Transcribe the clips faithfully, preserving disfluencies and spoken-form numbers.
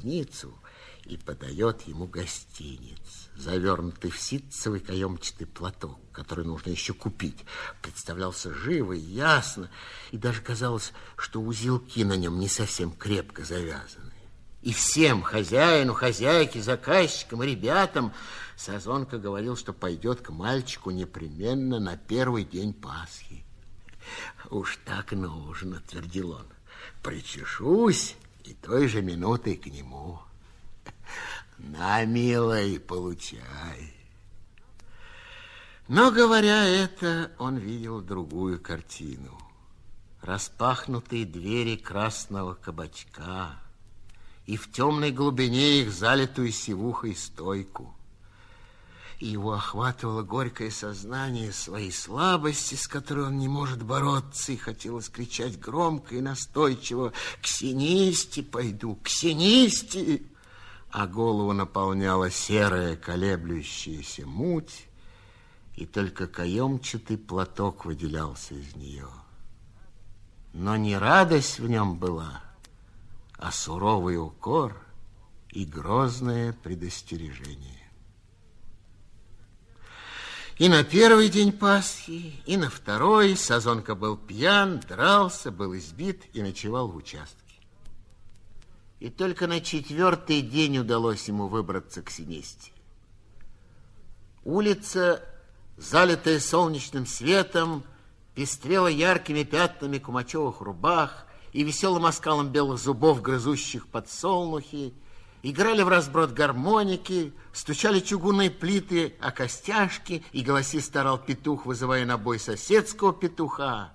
синицу и подает ему гостинец, завернутый в ситцевый каемчатый платок, который нужно еще купить. Представлялся живо и ясно, и даже казалось, что узелки на нем не совсем крепко завязаны. И всем, хозяину, хозяйке, заказчикам и ребятам, Сазонка говорил, что пойдет к мальчику непременно на первый день Пасхи. «Уж так нужно», — твердил он. «Причешусь, и той же минутой к нему. На, милый, получай». Но, говоря это, он видел другую картину. Распахнутые двери красного кабачка, и в темной глубине их залитую сивухой стойку. И его охватывало горькое сознание своей слабости, с которой он не может бороться, и хотелось кричать громко и настойчиво: «К синисте пойду, к синисте!» А голову наполняла серая колеблющаяся муть, и только каемчатый платок выделялся из нее. Но не радость в нем была, а суровый укор и грозное предостережение. И на первый день Пасхи, и на второй Сазонка был пьян, дрался, был избит и ночевал в участке. И только на четвертый день удалось ему выбраться к синисте. Улица, залитая солнечным светом, пестрела яркими пятнами кумачевых рубах и веселым оскалом белых зубов, грызущих подсолнухи. Играли в разброд гармоники, стучали чугунные плиты о костяшки, и голосисто орал петух, вызывая на бой соседского петуха.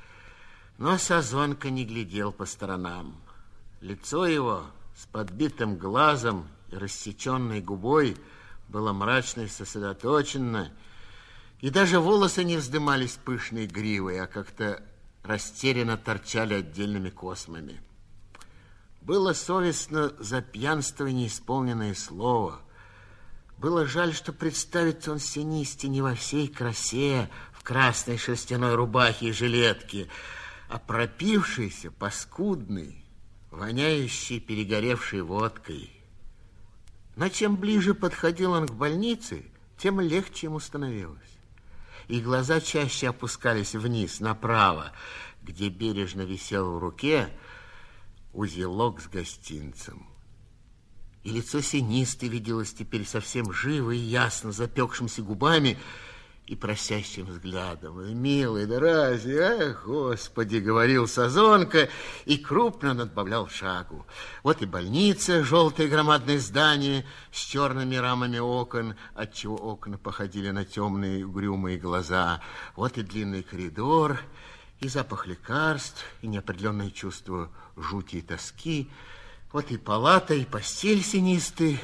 Но Сазонка не глядел по сторонам. Лицо его с подбитым глазом и рассеченной губой было мрачно и сосредоточено, и даже волосы не вздымались пышной гривой, а как-то растерянно торчали отдельными космами. Было совестно за пьянство и неисполненное слово. Было жаль, что представится он синисте не во всей красе, в красной шерстяной рубахе и жилетке, а пропившийся, паскудный, воняющий перегоревшей водкой. Но чем ближе подходил он к больнице, тем легче ему становилось. И глаза чаще опускались вниз, направо, где бережно висел в руке узелок с гостинцем. И лицо синисты виделось теперь совсем живо и ясно, запекшимся губами и просящим взглядом. «Милый, да разве, ах, Господи!» — говорил Сазонка и крупно надбавлял шагу. Вот и больница, желтое громадное здание с черными рамами окон, отчего окна походили на темные угрюмые глаза. Вот и длинный коридор, и запах лекарств, и неопределенное чувство жути и тоски. Вот и палата, и постель синисты.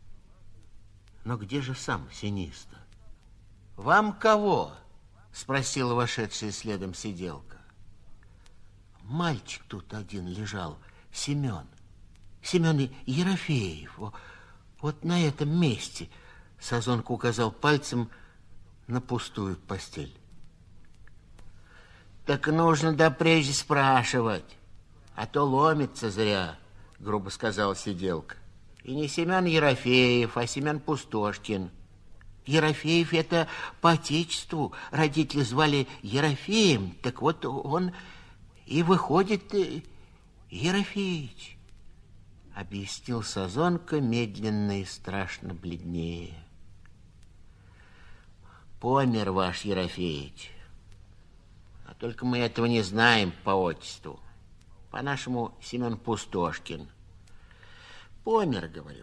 Но где же сам синиста? «Вам кого?» — спросила вошедшая следом сиделка. «Мальчик тут один лежал, Семен. Семен Ерофеев. Вот на этом месте». Сазонка указал пальцем на пустую постель. «Так нужно да прежде спрашивать, а то ломится зря», — грубо сказала сиделка. «И не Семен Ерофеев, а Семен Пустошкин. Ерофеев — это по отечеству. Родители звали Ерофеем, так вот он и выходит Ерофеич», — объяснил Сазонка медленно и страшно бледнее. «Помер ваш Ерофеич. А только мы этого не знаем по отчеству. По-нашему, Семен Пустошкин. Помер, говорю».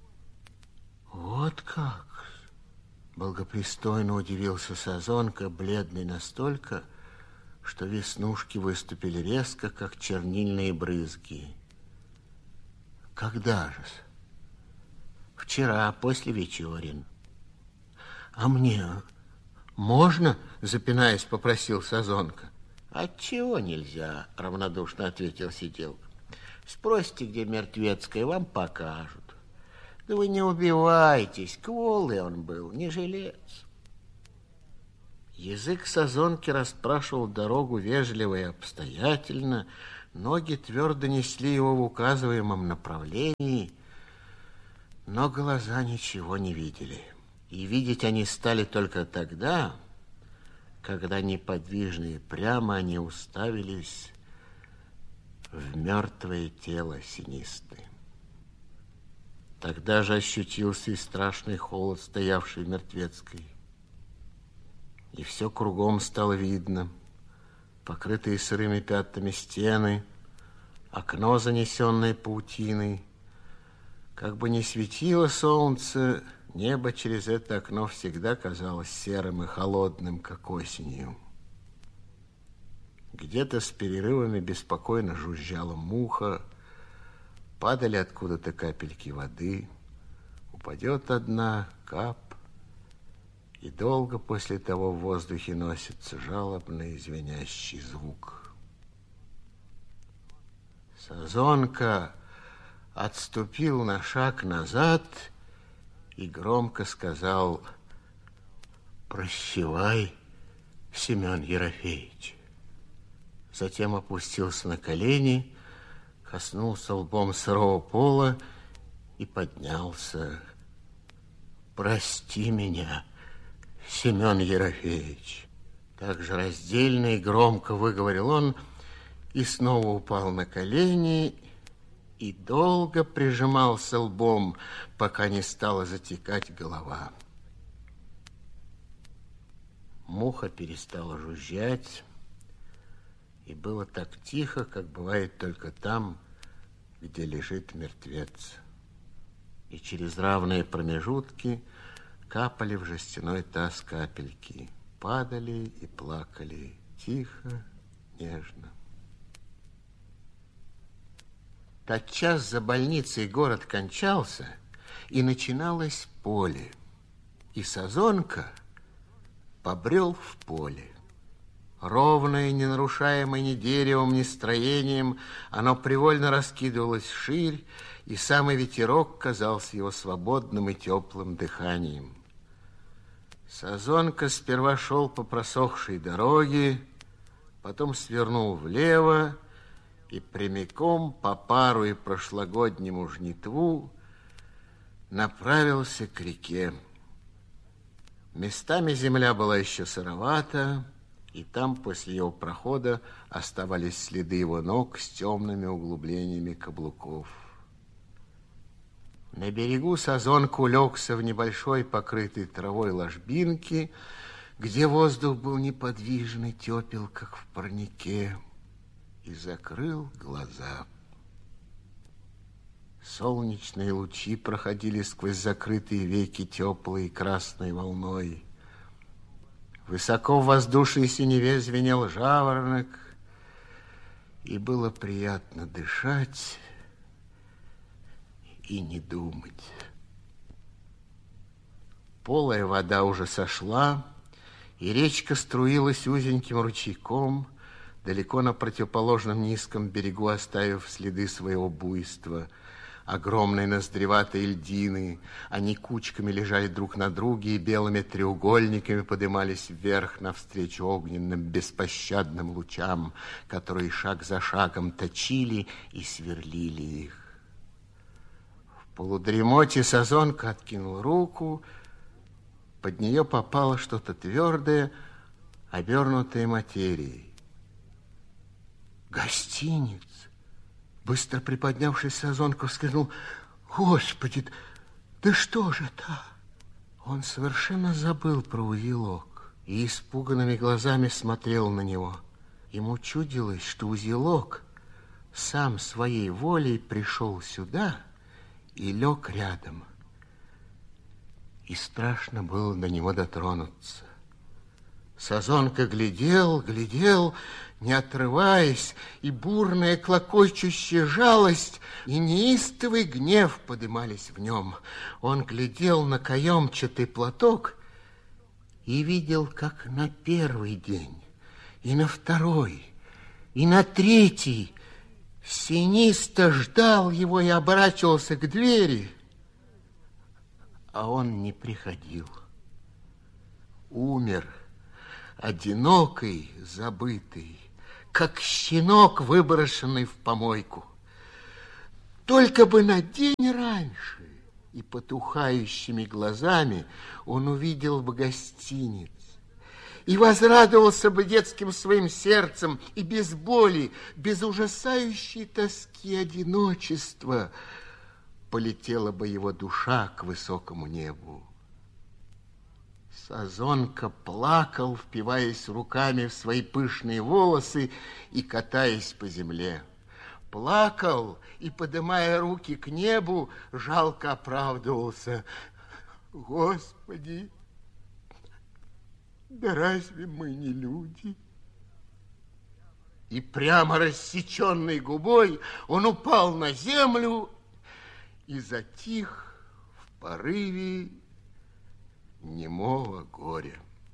«Вот как?» — благопристойно удивился Сазонка, бледный настолько, что веснушки выступили резко, как чернильные брызги. «Когда же?» «Вчера, после вечерин». «А мне можно?» — запинаясь, попросил Сазонка. «Отчего нельзя?» — равнодушно ответил сиделка. «Спросите, где мертвецкая, вам покажут. Да вы не убивайтесь, кволый он был, не жилец». Язык Сазонки расспрашивал дорогу вежливо и обстоятельно, Ноги твердо несли его в указываемом направлении, но глаза ничего не видели. И видеть они стали только тогда, когда неподвижные прямо они уставились в мертвое тело Синисты. Тогда же ощутился и страшный холод, стоявший в мертвецкой. И все кругом стало видно. Покрытые сырыми пятнами стены, окно, занесенное паутиной. Как бы ни светило солнце, небо через это окно всегда казалось серым и холодным, как осенью. Где-то с перерывами беспокойно жужжала муха, падали откуда-то капельки воды, упадет одна, кап, и долго после того в воздухе носится жалобный звенящий звук. Сазонка отступил на шаг назад и громко сказал: «Прощавай, Семен Ерофеич». Затем опустился на колени, коснулся лбом сырого пола и поднялся. «Прости меня, Семен Ерофеич». Так же раздельно и громко выговорил он и снова упал на колени и долго прижимался лбом, пока не стала затекать голова. Муха перестала жужжать, и было так тихо, как бывает только там, где лежит мертвец. И через равные промежутки капали в жестяной таз капельки, падали и плакали тихо, нежно. Тотчас за больницей город кончался, и начиналось поле. И Сазонка побрел в поле. Ровное, не нарушаемое ни деревом, ни строением, оно привольно раскидывалось вширь, и самый ветерок казался его свободным и теплым дыханием. Сазонка сперва шел по просохшей дороге, потом свернул влево и прямиком по пару и прошлогоднему жнитву направился к реке. Местами земля была еще сыровата, и там после его прохода оставались следы его ног с темными углублениями каблуков. На берегу Сазонка улегся в небольшой покрытой травой ложбинке, где воздух был неподвижный, тепел, как в парнике, и закрыл глаза. Солнечные лучи проходили сквозь закрытые веки теплой красной волной. Высоко в воздушной синеве звенел жаворонок, и было приятно дышать и не думать. Полая вода уже сошла, и речка струилась узеньким ручейком, далеко на противоположном низком берегу оставив следы своего буйства. Огромные ноздреватые льдины, они кучками лежали друг на друге и белыми треугольниками поднимались вверх навстречу огненным беспощадным лучам, которые шаг за шагом точили и сверлили их. В полудремоте Сазонка откинул руку, под нее попало что-то твердое, обернутое материей. Гостиниц! Быстро приподнявшись, Сазонка вскрикнул: «Господи, да что же это?» Он совершенно забыл про узелок и испуганными глазами смотрел на него. Ему чудилось, что узелок сам своей волей пришел сюда и лег рядом. И страшно было до него дотронуться. Сазонка глядел, глядел, не отрываясь, и бурная клокочущая жалость и неистовый гнев подымались в нем. Он глядел на каемчатый платок и видел, как на первый день, и на второй, и на третий Синиста ждал его и оборачивался к двери, а он не приходил. Умер, одинокий, забытый, как щенок, выброшенный в помойку. Только бы на день раньше, и потухающими глазами он увидел бы гостиниц, и возрадовался бы детским своим сердцем, и без боли, без ужасающей тоски одиночества полетела бы его душа к высокому небу. Сазонка плакал, впиваясь руками в свои пышные волосы и катаясь по земле. Плакал и, поднимая руки к небу, жалко оправдывался. Господи, да разве мы не люди? И прямо рассеченной губой он упал на землю и затих в порыве немого горя.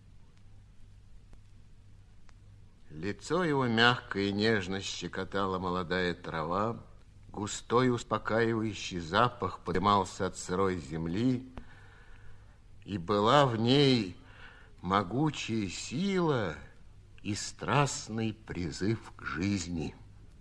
Лицо его мягко и нежно щекотала молодая трава, густой успокаивающий запах поднимался от сырой земли, и была в ней могучая сила и страстный призыв к жизни.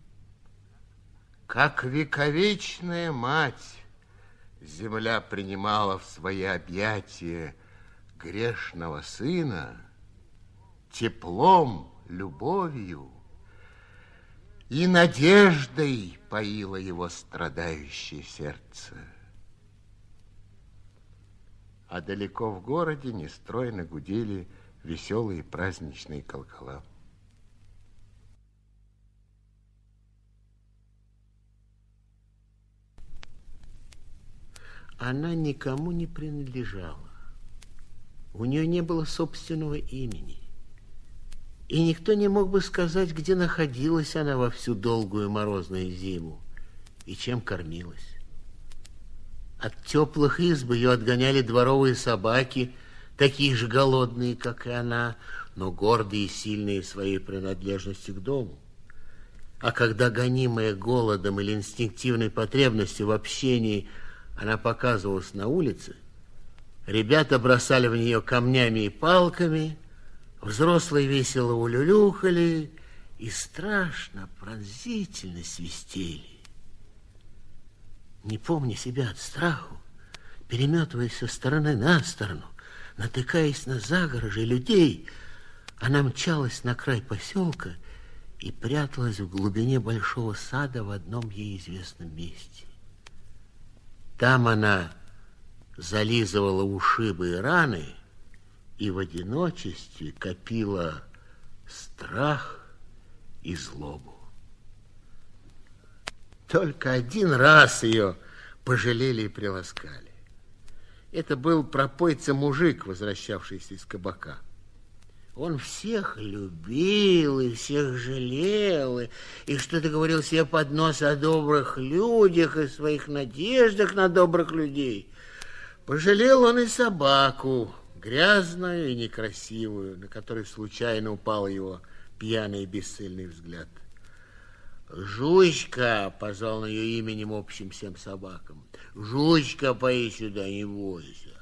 Как вековечная мать, земля принимала в свои объятия грешного сына теплом, любовью и надеждой поило его страдающее сердце. А далеко в городе нестройно гудели веселые праздничные колокола. Она никому не принадлежала. У нее не было собственного имени. И никто не мог бы сказать, где находилась она во всю долгую морозную зиму и чем кормилась. От теплых изб ее отгоняли дворовые собаки, такие же голодные, как и она, но гордые и сильные своей принадлежностью к дому. А когда, гонимая голодом или инстинктивной потребностью в общении, она показывалась на улице, ребята бросали в нее камнями и палками, взрослые весело улюлюхали и страшно, пронзительно свистели. Не помня себя от страху, переметываясь со стороны на сторону, натыкаясь на загорожи людей, она мчалась на край поселка и пряталась в глубине большого сада в одном ей известном месте. Там она зализывала ушибы и раны и в одиночестве копила страх и злобу. Только один раз ее пожалели и приласкали. Это был пропойца-мужик, возвращавшийся из кабака. Он всех любил и всех жалел, и, и что-то говорил себе под нос о добрых людях и своих надеждах на добрых людей. Пожалел он и собаку, грязную и некрасивую, на которой случайно упал его пьяный и бесцельный взгляд. «Жучка!» — позвал на ее именем общим всем собакам. «Жучка, пои сюда, не бойся!»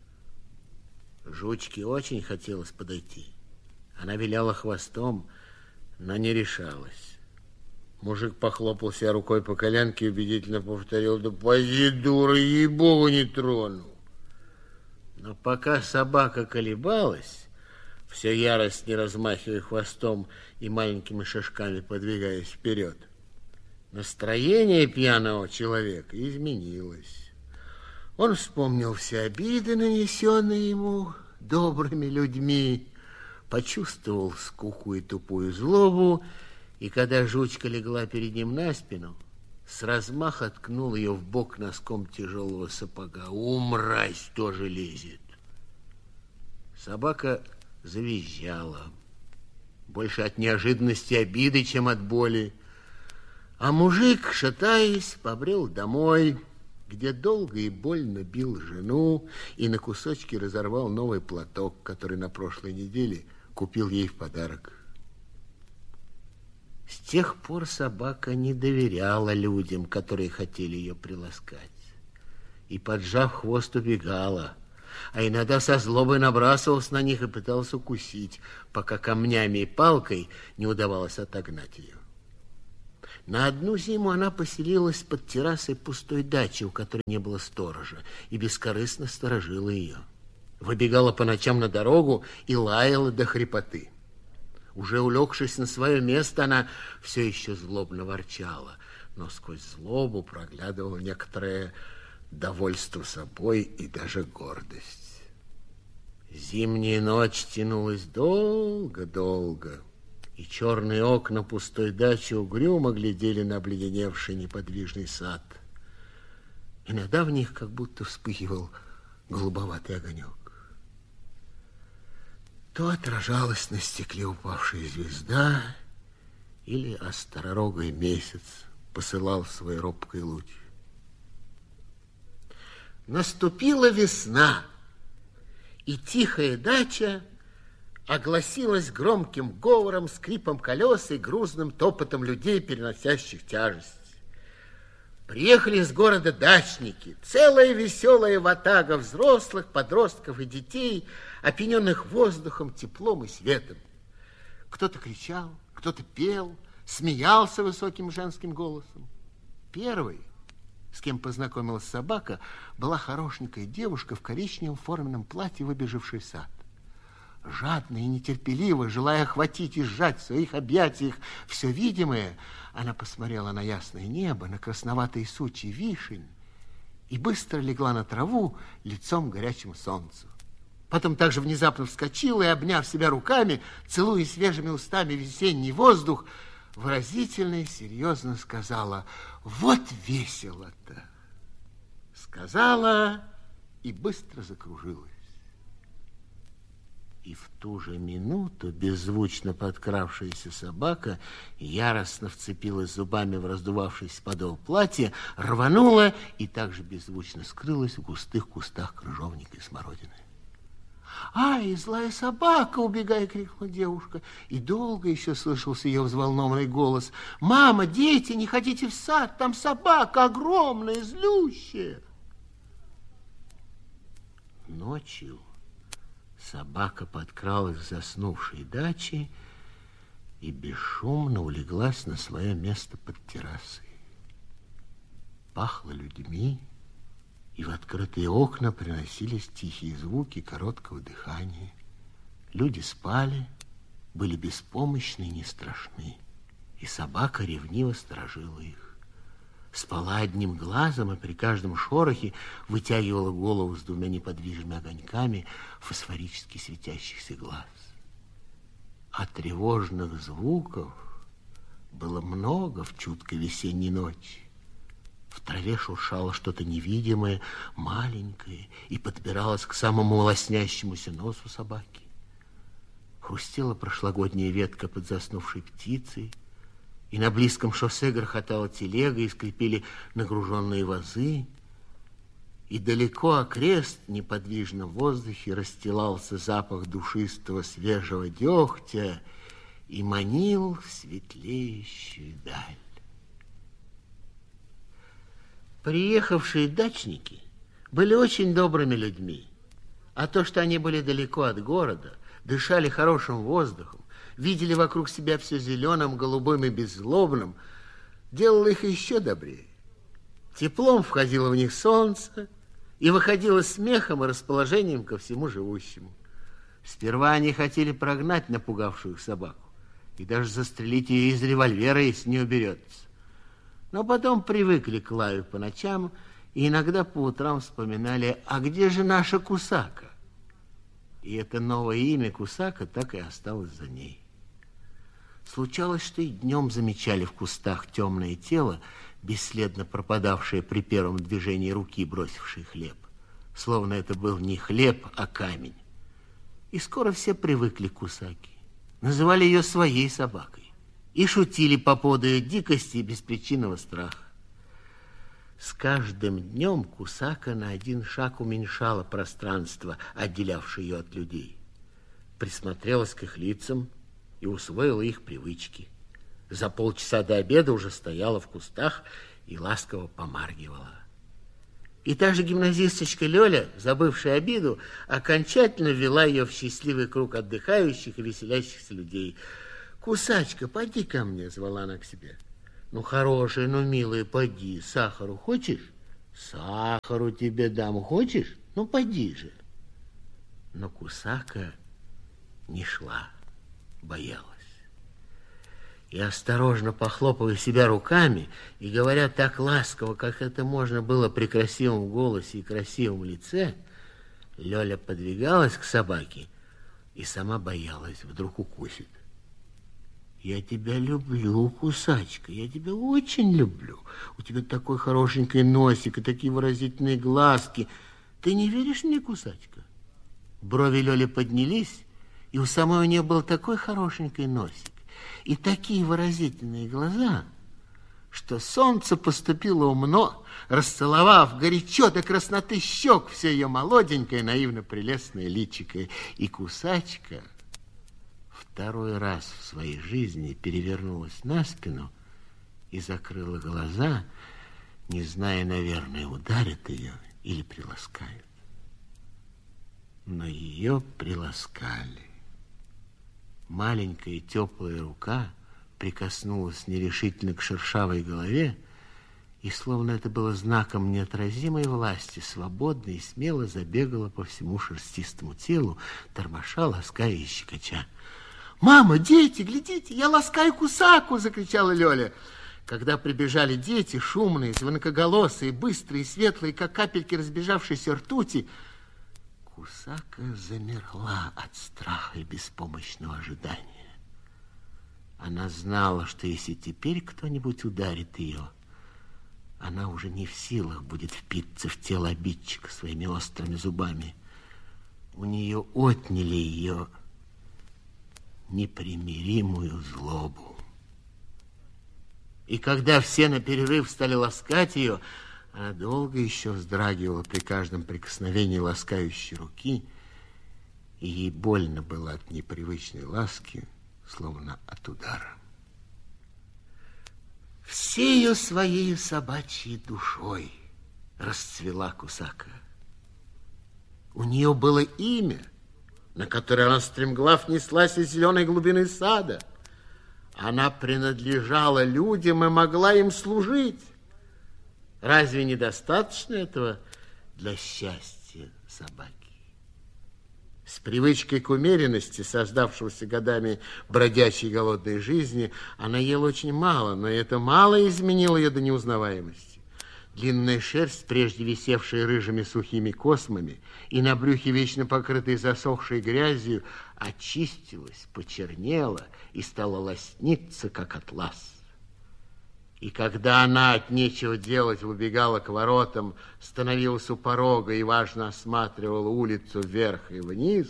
Жучке очень хотелось подойти. Она виляла хвостом, но не решалась. Мужик похлопал себя рукой по коленке и убедительно повторил: «Да поди, дура, ей-богу, не трону!» Но пока собака колебалась, все яростнее размахивая хвостом и маленькими шажками подвигаясь вперед, настроение пьяного человека изменилось. Он вспомнил все обиды, нанесенные ему добрыми людьми, почувствовал скуку и тупую злобу, и когда жучка легла перед ним на спину, с размаха ткнул ее в бок носком тяжелого сапога. «У, мразь, тоже лезет!» Собака завизжала, больше от неожиданности обиды, чем от боли. А мужик, шатаясь, побрел домой, где долго и больно бил жену и на кусочки разорвал новый платок, который на прошлой неделе купил ей в подарок. С тех пор собака не доверяла людям, которые хотели ее приласкать, и, поджав хвост, убегала, а иногда со злобой набрасывался на них и пытался укусить, пока камнями и палкой не удавалось отогнать ее. На одну зиму она поселилась под террасой пустой дачи, у которой не было сторожа, и бескорыстно сторожила ее. Выбегала по ночам на дорогу и лаяла до хрипоты. Уже улегшись на свое место, она все еще злобно ворчала, но сквозь злобу проглядывало некоторое довольство собой и даже гордость. Зимняя ночь тянулась долго-долго, и черные окна пустой дачи угрюмо глядели на обледеневший неподвижный сад. Иногда в них как будто вспыхивал голубоватый огонек. То отражалась на стекле упавшая звезда, или остророгой месяц посылал свой робкий луч. Наступила весна, и тихая дача огласилась громким говором, скрипом колес и грузным топотом людей, переносящих тяжесть. Приехали из города дачники, целая веселая ватага взрослых, подростков и детей, опьяненных воздухом, теплом и светом. Кто-то кричал, кто-то пел, смеялся высоким женским голосом. Первой, с кем познакомилась собака, была хорошенькая девушка в коричневом форменном платье, выбежавшая в сад. Жадно и нетерпеливо, желая охватить и сжать в своих объятиях все видимое, она посмотрела на ясное небо, на красноватые сучья вишень и быстро легла на траву лицом к горячему солнцу. Потом также внезапно вскочила и, обняв себя руками, целуя свежими устами весенний воздух, выразительно и серьезно сказала: «Вот весело-то!» Сказала и быстро закружилась. И в ту же минуту беззвучно подкравшаяся собака яростно вцепилась зубами в раздувавшийся подол платья, рванула и также беззвучно скрылась в густых кустах крыжовника и смородины. «Ай, злая собака!» — убегая, крикнула девушка. И долго еще слышался ее взволнованный голос: «Мама, дети, не ходите в сад, там собака огромная, злющая!» Ночью собака подкралась к заснувшей даче и бесшумно улеглась на свое место под террасой. Пахло людьми, и в открытые окна приносились тихие звуки короткого дыхания. Люди спали, были беспомощны и не страшны, и собака ревниво сторожила их. Спала одним глазом и при каждом шорохе вытягивала голову с двумя неподвижными огоньками фосфорически светящихся глаз. А тревожных звуков было много в чуткой весенней ночи. В траве шуршало что-то невидимое, маленькое, и подбиралось к самому лоснящемуся носу собаки. Хрустела прошлогодняя ветка под заснувшей птицей, и на близком шоссе грохотала телега, и скрипели нагруженные вазы, и далеко окрест в неподвижном воздухе расстилался запах душистого свежего дегтя и манил в светлеющую даль. Приехавшие дачники были очень добрыми людьми, а то, что они были далеко от города, дышали хорошим воздухом, видели вокруг себя все зеленым, голубым и беззлобным, делало их еще добрее. Теплом входило в них солнце и выходило смехом и расположением ко всему живущему. Сперва они хотели прогнать напугавшую их собаку и даже застрелить ее из револьвера, если не уберется. Но потом привыкли к лаю по ночам и иногда по утрам вспоминали: а где же наша Кусака? И это новое имя Кусака так и осталось за ней. Случалось, что и днем замечали в кустах темное тело, бесследно пропадавшее при первом движении руки, бросившей хлеб. Словно это был не хлеб, а камень. И скоро все привыкли к Кусаке, называли ее своей собакой и шутили по поводу ее дикости и беспричинного страха. С каждым днем Кусака на один шаг уменьшала пространство, отделявшее ее от людей. Присмотрелась к их лицам и усвоила их привычки. За полчаса до обеда уже стояла в кустах и ласково помаргивала. И та же гимназисточка Лёля, забывшая обиду, окончательно ввела ее в счастливый круг отдыхающих и веселящихся людей. «Кусачка, поди ко мне», — звала она к себе. «Ну, хорошая, ну, милая, поди. Сахару хочешь?» «Сахару тебе дам. Хочешь? Ну, поди же». Но Кусака не шла, боялась. И, осторожно похлопывая себя руками и говоря так ласково, как это можно было при красивом голосе и красивом лице, Лёля подвигалась к собаке и сама боялась, вдруг укусит. «Я тебя люблю, Кусачка, я тебя очень люблю. У тебя такой хорошенький носик и такие выразительные глазки. Ты не веришь мне, Кусачка?» Брови Лёли поднялись, и у самой у нее был такой хорошенький носик и такие выразительные глаза, что солнце поступило умно, расцеловав горячо до красноты щек все ее молоденькое, наивно прелестное личико. И Кусачка второй раз в своей жизни перевернулась на спину и закрыла глаза, не зная, наверное, ударят ее или приласкают. Но ее приласкали. Маленькая теплая рука прикоснулась нерешительно к шершавой голове, и, словно это было знаком неотразимой власти, свободно и смело забегала по всему шерстистому телу, тормоша, лаская и щекоча. «Мама, дети, глядите, я ласкаю Кусаку!» — закричала Лёля. Когда прибежали дети, шумные, звонкоголосые, быстрые, светлые, как капельки разбежавшейся ртути, Кусака замерла от страха и беспомощного ожидания. Она знала, что если теперь кто-нибудь ударит ее, она уже не в силах будет впиться в тело обидчика своими острыми зубами. У нее отняли ее непримиримую злобу. И когда все на перерыв стали ласкать ее, она долго еще вздрагивала при каждом прикосновении ласкающей руки, и ей больно было от непривычной ласки, словно от удара. Всею своей собачьей душой расцвела Кусака. У нее было имя, на которое она стремглав неслась из зеленой глубины сада. Она принадлежала людям и могла им служить. Разве недостаточно этого для счастья собаки? С привычкой к умеренности, создавшегося годами бродячей голодной жизни, она ела очень мало, но это мало изменило ее до неузнаваемости. Длинная шерсть, прежде висевшая рыжими сухими космами, и на брюхе вечно покрытой засохшей грязью, очистилась, почернела и стала лосниться, как атлас. И когда она от нечего делать выбегала к воротам, становилась у порога и важно осматривала улицу вверх и вниз,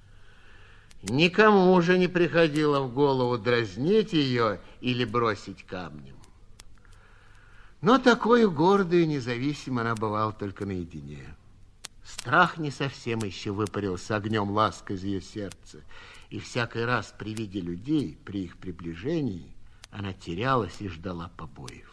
никому уже не приходило в голову дразнить ее или бросить камнем. Но такой гордой и независимой она бывала только наедине. Страх не совсем еще выпарился огнем лаской из ее сердца, и всякий раз при виде людей, при их приближении, она терялась и ждала побоев.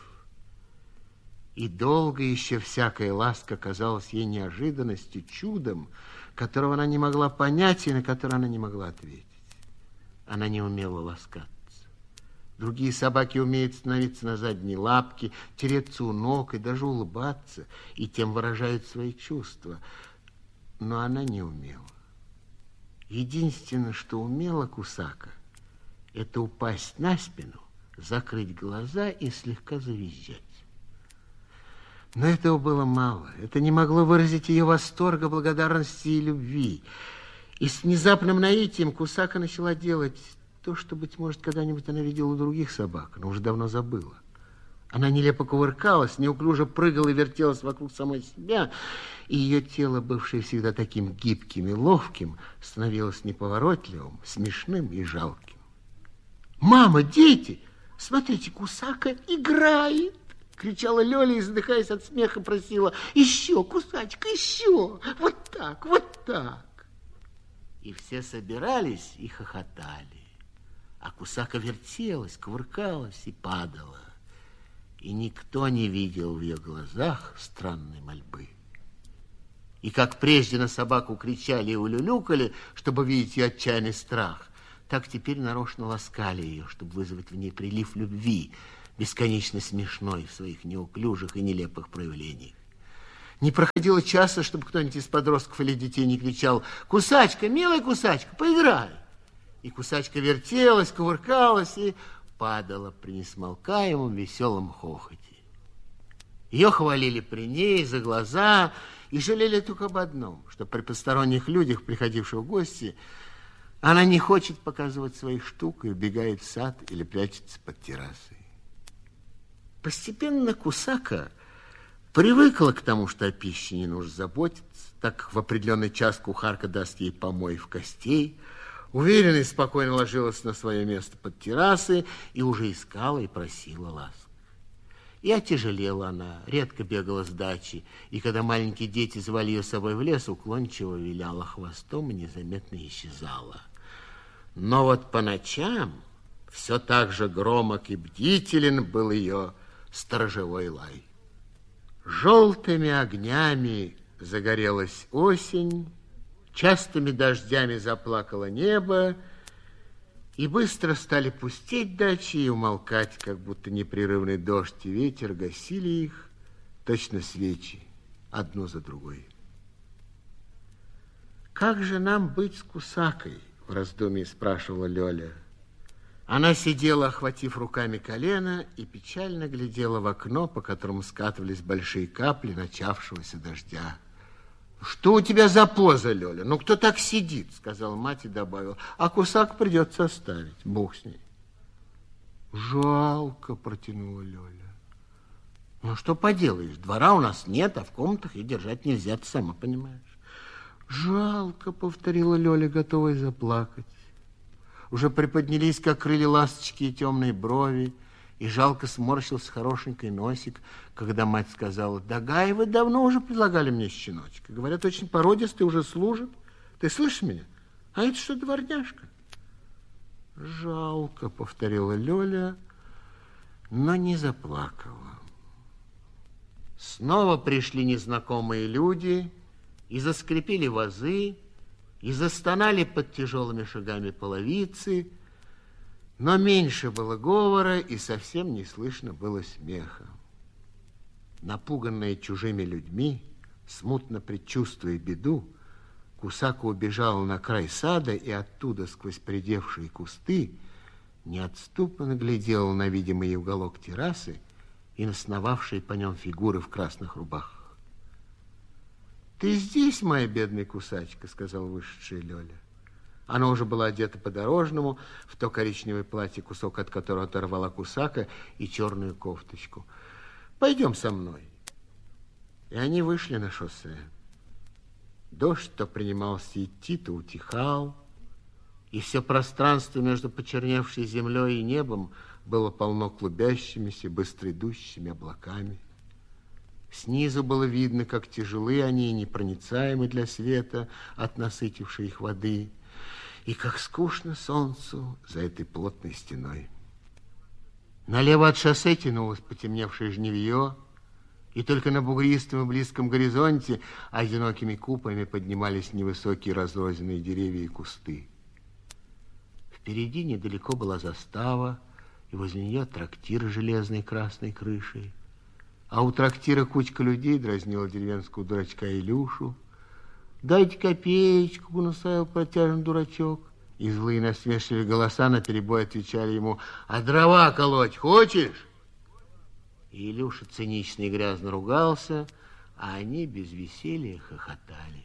И долго еще всякая ласка казалась ей неожиданностью, чудом, которого она не могла понять и на которое она не могла ответить. Она не умела ласкаться. Другие собаки умеют становиться на задние лапки, тереться у ног и даже улыбаться, и тем выражают свои чувства. Но она не умела. Единственное, что умела Кусака, это упасть на спину, закрыть глаза и слегка завизжать. Но этого было мало. Это не могло выразить ее восторга, благодарности и любви. И с внезапным наитием Кусака начала делать то, что, быть может, когда-нибудь она видела у других собак, но уже давно забыла. Она нелепо кувыркалась, неуклюже прыгала и вертелась вокруг самой себя, и ее тело, бывшее всегда таким гибким и ловким, становилось неповоротливым, смешным и жалким. «Мама, дети, смотрите, Кусака играет!» — кричала Лёля и, задыхаясь от смеха, просила: «Еще, Кусачка, еще! Вот так, вот так!» И все собирались и хохотали, а Кусака вертелась, кувыркалась и падала. И никто не видел в ее глазах странной мольбы. И как прежде на собаку кричали и улюлюкали, чтобы видеть ее отчаянный страх, так теперь нарочно ласкали ее, чтобы вызвать в ней прилив любви, бесконечно смешной в своих неуклюжих и нелепых проявлениях. Не проходило часа, чтобы кто-нибудь из подростков или детей не кричал: «Кусачка, милая Кусачка, поиграй!» И Кусачка вертелась, кувыркалась и падала при несмолкаемом веселом хохоте. Ее хвалили при ней за глаза и жалели только об одном, что при посторонних людях, приходивших в гости, она не хочет показывать своих штук и убегает в сад или прячется под террасой. Постепенно Кусака привыкла к тому, что о пище не нужно заботиться, так как в определенный час кухарка даст ей помоев костей, уверенно и спокойно ложилась на свое место под террасой и уже искала и просила ласк. И отяжелела она, редко бегала с дачи, и когда маленькие дети звали ее с собой в лес, уклончиво виляла хвостом и незаметно исчезала. Но вот по ночам все так же громок и бдителен был ее сторожевой лай. Желтыми огнями загорелась осень, частыми дождями заплакало небо, и быстро стали пустеть дачи и умолкать, как будто непрерывный дождь и ветер гасили их, точно свечи, одну за другой. «Как же нам быть с Кусакой?» — в раздумье спрашивала Лёля. Она сидела, охватив руками колено, и печально глядела в окно, по которому скатывались большие капли начавшегося дождя. «Что у тебя за поза, Лёля? Ну, кто так сидит?» — сказала мать и добавила. «А Кусак придется оставить. Бог с ней». «Жалко», — протянула Лёля. «Ну, что поделаешь? Двора у нас нет, а в комнатах и держать нельзя, ты сама понимаешь». «Жалко», — повторила Лёля, готовая заплакать. Уже приподнялись, как крылья ласточки, и темные брови, и жалко сморщился хорошенький носик, когда мать сказала: «Да, Гаевы давно уже предлагали мне щеночка. Говорят, очень породистый, уже служит. Ты слышишь меня? А это что, дворняжка?» «Жалко», — повторила Лёля, но не заплакала. Снова пришли незнакомые люди, и заскрипели вазы, и застонали под тяжелыми шагами половицы, но меньше было говора, и совсем не слышно было смеха. Напуганная чужими людьми, смутно предчувствуя беду, Кусака убежала на край сада и оттуда, сквозь придевшие кусты, неотступно глядела на видимый уголок террасы и на сновавшие по нем фигуры в красных рубахах. «Ты здесь, моя бедная Кусачка», — сказала вышедшая Лёля. Она уже была одета по-дорожному, в то коричневое платье, кусок от которого оторвала Кусака, и черную кофточку. «Пойдем со мной». И они вышли на шоссе. Дождь то принимался идти, то утихал, и все пространство между почерневшей землей и небом было полно клубящимися, быстро идущими облаками. Снизу было видно, как тяжелы они и непроницаемы для света от насытившей их воды, и как скучно солнцу за этой плотной стеной. Налево от шоссе тянулось потемневшее жневье, и только на бугристом и близком горизонте одинокими купами поднимались невысокие разрозненные деревья и кусты. Впереди недалеко была застава, и возле нее трактир с железной красной крышей. А у трактира кучка людей дразнила деревенского дурачка Илюшу. «Дайте копеечку», — настаивал протяжный дурачок. И злые насмешливые голоса наперебой отвечали ему: «А дрова колоть хочешь?» И Илюша цинично и грязно ругался, а они без веселья хохотали.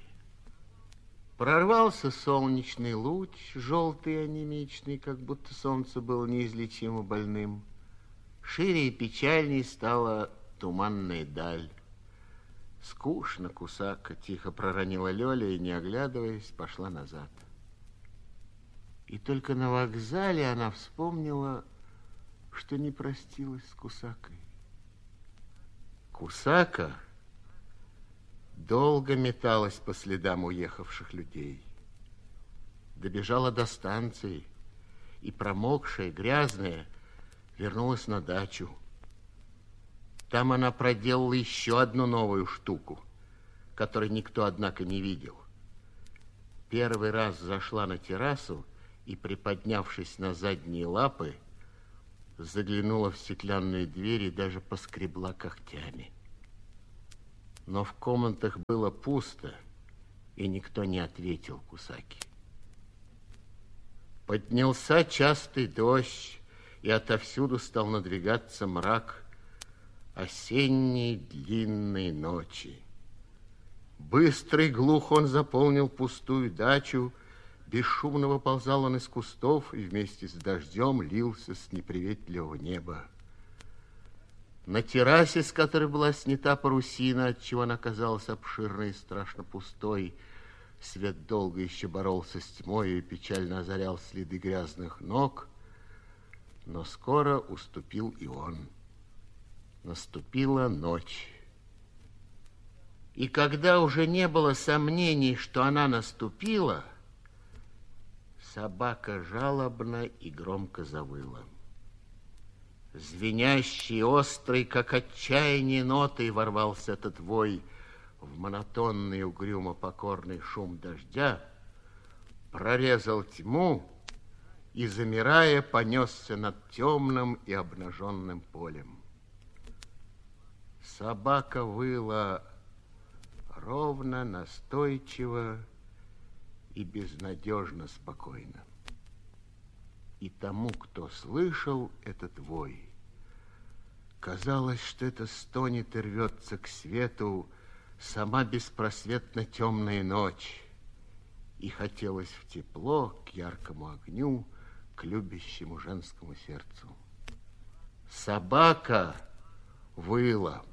Прорвался солнечный луч, желтый и анемичный, как будто солнце было неизлечимо больным. Шире и печальней стала туманная даль. «Скучно, Кусака», — тихо проронила Лёля и, не оглядываясь, пошла назад. И только на вокзале она вспомнила, что не простилась с Кусакой. Кусака долго металась по следам уехавших людей. Добежала до станции и, промокшая, грязная, вернулась на дачу. Там она проделала еще одну новую штуку. который никто, однако, не видел. Первый раз зашла на террасу и, приподнявшись на задние лапы, заглянула в стеклянные двери и даже поскребла когтями. Но в комнатах было пусто, и никто не ответил Кусаки. Поднялся частый дождь, и отовсюду стал надвигаться мрак осенней длинной ночи. Быстро и глухо он заполнил пустую дачу, бесшумно выползал он из кустов и вместе с дождем лился с неприветливого неба. На террасе, с которой была снята парусина, отчего она казалась обширной и страшно пустой, свет долго еще боролся с тьмой и печально озарял следы грязных ног, но скоро уступил и он. Наступила ночь. И когда уже не было сомнений, что она наступила, собака жалобно и громко завыла. Звенящий, острый, как отчаяние нотой, ворвался этот вой в монотонный, угрюмо покорный шум дождя, прорезал тьму и, замирая, понесся над темным и обнаженным полем. Собака выла ровно, настойчиво и безнадежно спокойно. И тому, кто слышал этот вой, казалось, что это стонет и рвется к свету сама беспросветно темная ночь, и хотелось в тепло, к яркому огню, к любящему женскому сердцу. Собака выла.